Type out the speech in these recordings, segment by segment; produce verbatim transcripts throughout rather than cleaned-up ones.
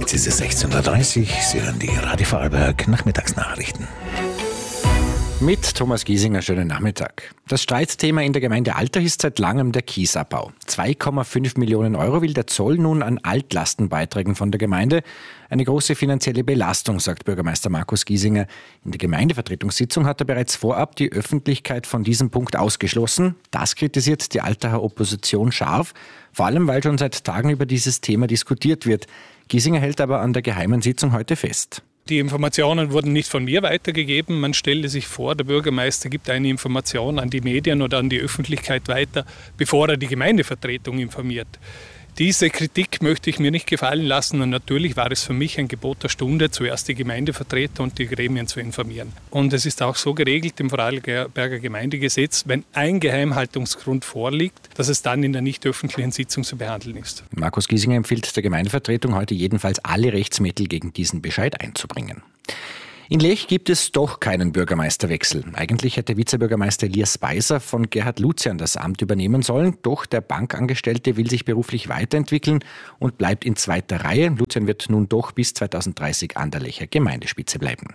Jetzt ist es sechzehn Uhr dreißig. Sie hören die Radio Vorarlberg Nachmittagsnachrichten. Mit Thomas Giesinger, schönen Nachmittag. Das Streitthema in der Gemeinde Altach ist seit langem der Kiesabbau. zwei Komma fünf Millionen Euro will der Zoll nun an Altlastenbeiträgen von der Gemeinde. Eine große finanzielle Belastung, sagt Bürgermeister Markus Giesinger. In der Gemeindevertretungssitzung hat er bereits vorab die Öffentlichkeit von diesem Punkt ausgeschlossen. Das kritisiert die Altacher Opposition scharf, vor allem weil schon seit Tagen über dieses Thema diskutiert wird. Giesinger hält aber an der geheimen Sitzung heute fest. Die Informationen wurden nicht von mir weitergegeben. Man stelle sich vor, der Bürgermeister gibt eine Information an die Medien oder an die Öffentlichkeit weiter, bevor er die Gemeindevertretung informiert. Diese Kritik möchte ich mir nicht gefallen lassen und natürlich war es für mich ein Gebot der Stunde, zuerst die Gemeindevertreter und die Gremien zu informieren. Und es ist auch so geregelt im Vorarlberger Gemeindegesetz, wenn ein Geheimhaltungsgrund vorliegt, dass es dann in der nicht öffentlichen Sitzung zu behandeln ist. Markus Giesinger empfiehlt der Gemeindevertretung heute jedenfalls alle Rechtsmittel gegen diesen Bescheid einzubringen. In Lech gibt es doch keinen Bürgermeisterwechsel. Eigentlich hätte Vizebürgermeister Elias Speiser von Gerhard Luzian das Amt übernehmen sollen. Doch der Bankangestellte will sich beruflich weiterentwickeln und bleibt in zweiter Reihe. Luzian wird nun doch bis zweitausenddreißig an der Lecher Gemeindespitze bleiben.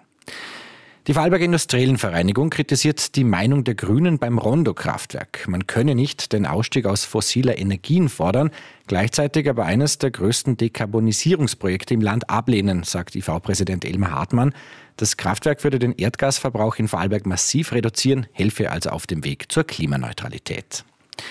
Die Vorarlberger Industriellenvereinigung kritisiert die Meinung der Grünen beim Rondo-Kraftwerk. Man könne nicht den Ausstieg aus fossiler Energien fordern, gleichzeitig aber eines der größten Dekarbonisierungsprojekte im Land ablehnen, sagt I V-Präsident Elmar Hartmann. Das Kraftwerk würde den Erdgasverbrauch in Vorarlberg massiv reduzieren, helfe also auf dem Weg zur Klimaneutralität.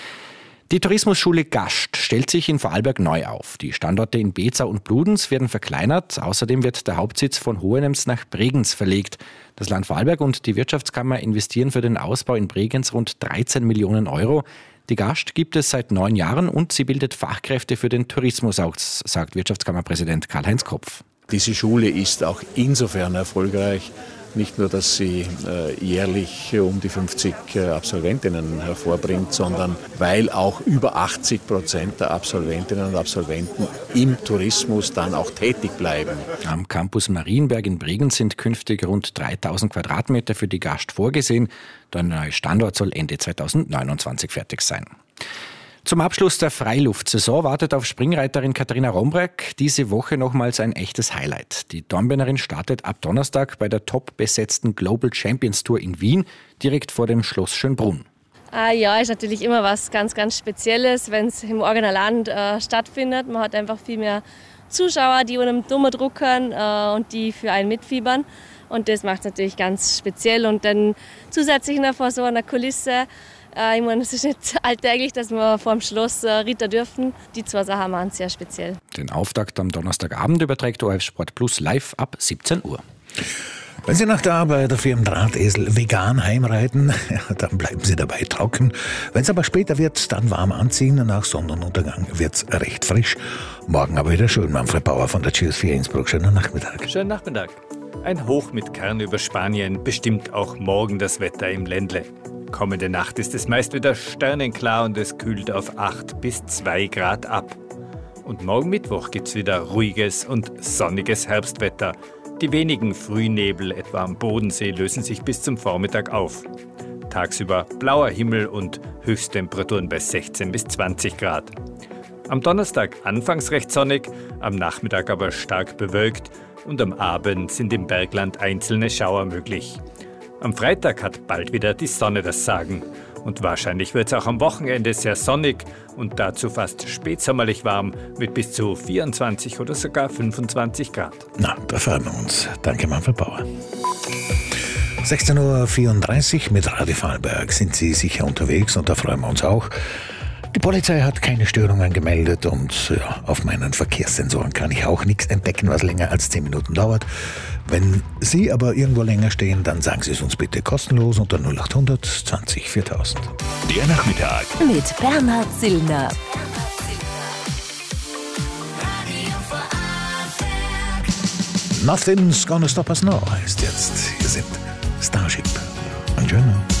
Die Tourismusschule Gast stellt sich in Vorarlberg neu auf. Die Standorte in Bezau und Bludenz werden verkleinert. Außerdem wird der Hauptsitz von Hohenems nach Bregenz verlegt. Das Land Vorarlberg und die Wirtschaftskammer investieren für den Ausbau in Bregenz rund dreizehn Millionen Euro. Die Gast gibt es seit neun Jahren und sie bildet Fachkräfte für den Tourismus aus, sagt Wirtschaftskammerpräsident Karl-Heinz Kopf. Diese Schule ist auch insofern erfolgreich, nicht nur, dass sie äh, jährlich um die fünfzig äh, Absolventinnen hervorbringt, sondern weil auch über achtzig Prozent der Absolventinnen und Absolventen im Tourismus dann auch tätig bleiben. Am Campus Marienberg in Bregenz sind künftig rund dreitausend Quadratmeter für die Gast vorgesehen. Der neue Standort soll Ende zweitausendneunundzwanzig fertig sein. Zum Abschluss der Freiluftsaison wartet auf Springreiterin Katharina Romberg diese Woche nochmals ein echtes Highlight. Die Dornbirnerin startet ab Donnerstag bei der top besetzten Global Champions Tour in Wien, direkt vor dem Schloss Schönbrunn. Ah, ja, ist natürlich immer was ganz, ganz Spezielles, wenn es im eigenen Land äh, stattfindet. Man hat einfach viel mehr Zuschauer, die unter dem Dummer drucken äh, und die für einen mitfiebern. Und das macht es natürlich ganz speziell. Und dann zusätzlich noch vor so einer Kulisse. Ich meine, es ist nicht alltäglich, dass wir vor dem Schloss Ritter dürfen. Die zwei Sachen machen es sehr speziell. Den Auftakt am Donnerstagabend überträgt O R F Sport Plus live ab siebzehn Uhr. Wenn Sie nach der Arbeit auf Ihrem Drahtesel vegan heimreiten, ja, dann bleiben Sie dabei trocken. Wenn es aber später wird, dann warm anziehen. Nach Sonnenuntergang wird es recht frisch. Morgen aber wieder schön. Manfred Bauer von der Cheers vier Innsbruck. Schönen Nachmittag. Schönen Nachmittag. Ein Hoch mit Kern über Spanien bestimmt auch morgen das Wetter im Ländle. Kommende Nacht ist es meist wieder sternenklar und es kühlt auf acht bis zwei Grad ab. Und morgen Mittwoch gibt's wieder ruhiges und sonniges Herbstwetter. Die wenigen Frühnebel etwa am Bodensee lösen sich bis zum Vormittag auf. Tagsüber blauer Himmel und Höchsttemperaturen bei sechzehn bis zwanzig Grad. Am Donnerstag anfangs recht sonnig, am Nachmittag aber stark bewölkt und am Abend sind im Bergland einzelne Schauer möglich. Am Freitag hat bald wieder die Sonne das Sagen. Und wahrscheinlich wird es auch am Wochenende sehr sonnig und dazu fast spätsommerlich warm mit bis zu vierundzwanzig oder sogar fünfundzwanzig Grad. Na, da freuen wir uns. Danke, Manfred Bauer. sechzehn Uhr vierunddreißig mit Radio Vorarlberg sind Sie sicher unterwegs und da freuen wir uns auch. Die Polizei hat keine Störungen gemeldet und ja, auf meinen Verkehrssensoren kann ich auch nichts entdecken, was länger als zehn Minuten dauert. Wenn Sie aber irgendwo länger stehen, dann sagen Sie es uns bitte kostenlos unter null acht hundert zwanzig viertausend. Der Nachmittag mit Bernhard Sillner. Nothing's gonna stop us now heißt jetzt. Hier sind Starship und Journal.